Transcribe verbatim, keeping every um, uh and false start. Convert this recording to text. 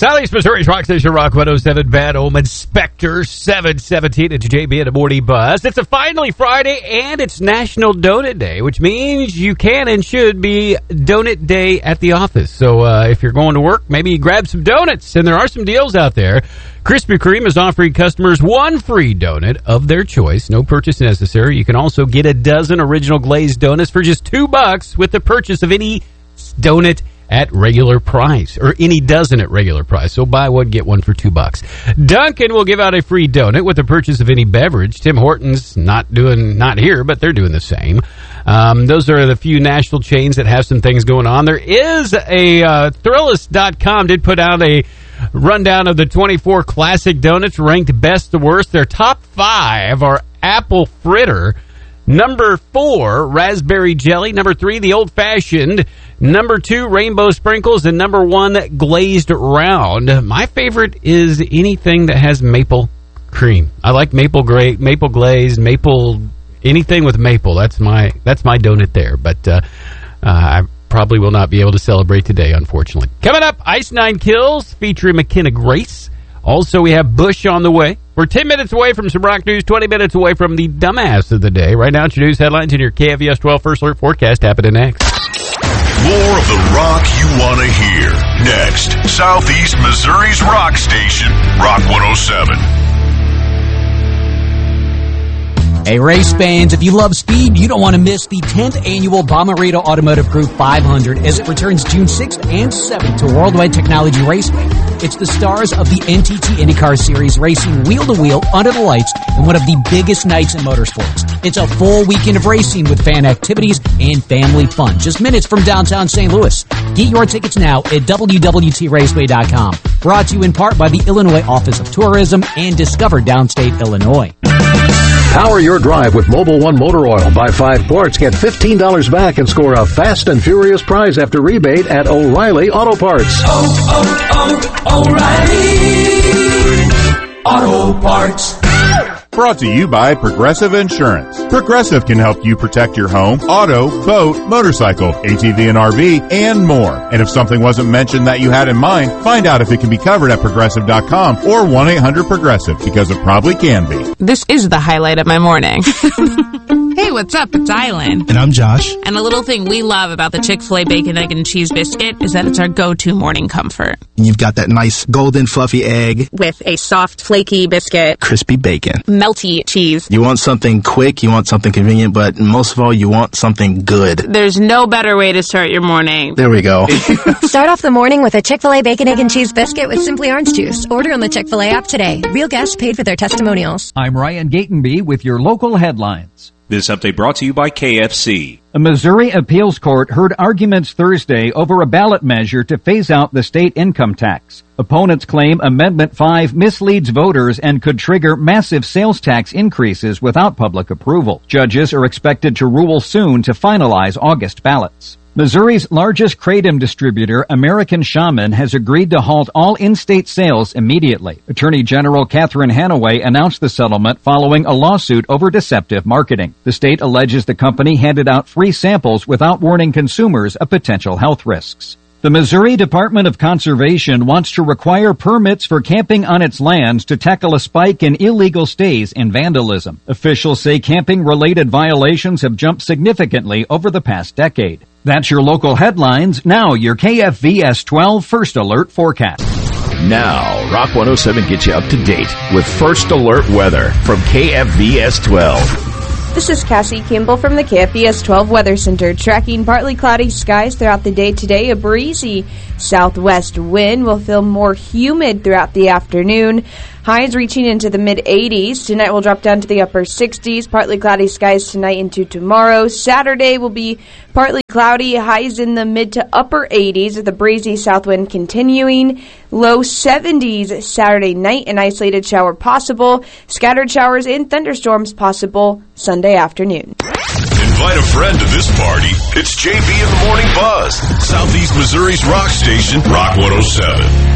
Southeast Missouri's Rock Station, Rock one oh seven, Bad Omen, Spectre, seven seventeen. It's J B in the Morning Buzz. It's a finally Friday, and it's National Donut Day, which means you can and should be Donut Day at the office. So uh, if you're going to work, maybe grab some donuts, and there are some deals out there. Krispy Kreme is offering customers one free donut of their choice. No purchase necessary. You can also get a dozen original glazed donuts for just two bucks with the purchase of any donut at regular price, or any dozen at regular price. So buy one, get one for two bucks. Dunkin' will give out a free donut with the purchase of any beverage. Tim Hortons not doing, not here, but they're doing the same. Um, those are the few national chains that have some things going on. There is a uh, Thrillist dot com did put out a rundown of the twenty-four classic donuts ranked best to worst. Their top five are apple fritter. Number four, raspberry jelly. Number three, the old-fashioned. Number two, rainbow sprinkles. And number one, glazed round. My favorite is anything that has maple cream. I like maple gra- maple glaze, maple, anything with maple. That's my that's my donut there. But uh, uh, I probably will not be able to celebrate today, unfortunately. Coming up, Ice Nine Kills featuring McKenna Grace. Also, we have Bush on the way. We're ten minutes away from some rock news, twenty minutes away from the dumbass of the day. Right now, it's your news headlines and your K F V S twelve First Alert forecast happening next. More of the rock you want to hear. Next, Southeast Missouri's rock station, Rock one oh seven. Hey, race fans, if you love speed, you don't want to miss the tenth annual Bomarito Automotive Group five hundred as it returns June sixth and seventh to Worldwide Technology Raceway. It's the stars of the N T T IndyCar Series racing wheel-to-wheel under the lights in one of the biggest nights in motorsports. It's a full weekend of racing with fan activities and family fun, just minutes from downtown Saint Louis. Get your tickets now at W W T raceway dot com. Brought to you in part by the Illinois Office of Tourism and Discover Downstate Illinois. Power your drive with Mobil One Motor Oil. Buy five quarts, get fifteen dollars back, and score a fast and furious prize after rebate at O'Reilly Auto Parts. Oh, oh, oh, O'Reilly Auto Parts. Brought to you by Progressive Insurance. Progressive can help you protect your home, auto, boat, motorcycle, A T V and R V, and more. And if something wasn't mentioned that you had in mind, find out if it can be covered at progressive dot com or one eight hundred progressive, because it probably can be. This is the highlight of my morning. Hey, what's up? It's Island. And I'm Josh. And a little thing we love about the Chick-fil-A Bacon, Egg, and Cheese Biscuit is that it's our go-to morning comfort. You've got that nice golden fluffy egg. With a soft, flaky biscuit. Crispy bacon. Melty cheese. You want something quick, you want something convenient, but most of all, you want something good. There's no better way to start your morning. There we go. Start off the morning with a Chick-fil-A Bacon, Egg, and Cheese Biscuit with Simply Orange Juice. Order on the Chick-fil-A app today. Real guests paid for their testimonials. I'm Ryan Gatenby with your local headlines. This update brought to you by K F C. A Missouri appeals court heard arguments Thursday over a ballot measure to phase out the state income tax. Opponents claim Amendment five misleads voters and could trigger massive sales tax increases without public approval. Judges are expected to rule soon to finalize August ballots. Missouri's largest kratom distributor, American Shaman, has agreed to halt all in-state sales immediately. Attorney General Catherine Hanaway announced the settlement following a lawsuit over deceptive marketing. The state alleges the company handed out free samples without warning consumers of potential health risks. The Missouri Department of Conservation wants to require permits for camping on its lands to tackle a spike in illegal stays and vandalism. Officials say camping-related violations have jumped significantly over the past decade. That's your local headlines. Now, your K F V S twelve First Alert forecast. Now, Rock one oh seven gets you up to date with First Alert weather from K F V S twelve. This is Cassie Kimball from the K F V S twelve Weather Center. Tracking partly cloudy skies throughout the day today. A breezy southwest wind will feel more humid throughout the afternoon. Highs reaching into the mid eighties. Tonight will drop down to the upper sixties. Partly cloudy skies tonight into tomorrow. Saturday will be partly cloudy. Highs in the mid to upper eighties with a breezy south wind continuing. Low seventies Saturday night. An isolated shower possible. Scattered showers and thunderstorms possible Sunday afternoon. Invite a friend to this party. It's J B in the Morning Buzz. Southeast Missouri's rock station, Rock one oh seven.